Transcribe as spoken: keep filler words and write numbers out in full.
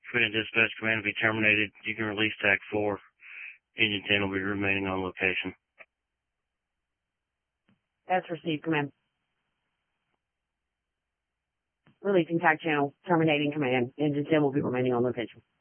Freedom Dispatch Command will be terminated. You can release TAC four. Engine ten will be remaining on location. That's received, command. Releasing TAC channel, terminating command. Engine ten will be remaining on location.